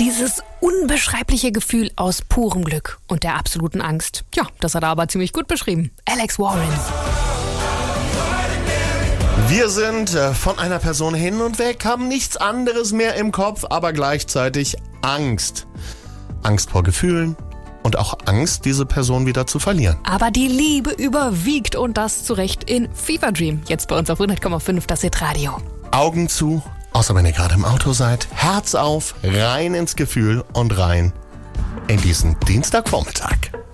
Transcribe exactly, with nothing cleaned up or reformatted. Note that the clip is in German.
Dieses unbeschreibliche Gefühl aus purem Glück und der absoluten Angst. Ja, das hat er aber ziemlich gut beschrieben. Alex Warren. Wir sind äh, von einer Person hin und weg, haben nichts anderes mehr im Kopf, aber gleichzeitig Angst. Angst vor Gefühlen und auch Angst, diese Person wieder zu verlieren. Aber die Liebe überwiegt und das zu Recht in Fever Dream. Jetzt bei uns auf hundert Komma fünf das Hitradio. Augen zu, außer wenn ihr gerade im Auto seid. Herz auf, rein ins Gefühl und rein in diesen Dienstagvormittag.